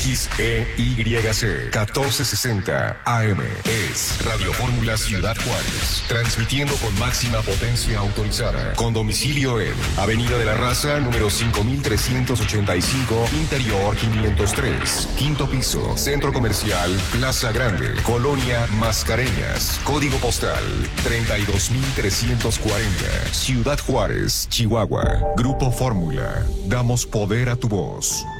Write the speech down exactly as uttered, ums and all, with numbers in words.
X E Y C catorce sesenta A M. Es Radio Fórmula Ciudad Juárez. Transmitiendo con máxima potencia autorizada. Con domicilio en Avenida de la Raza, número cinco mil trescientos ochenta y cinco, Interior quinientos tres. Quinto piso, Centro Comercial Plaza Grande, Colonia Mascareñas. Código postal treinta y dos mil trescientos cuarenta. Ciudad Juárez, Chihuahua. Grupo Fórmula. Damos poder a tu voz.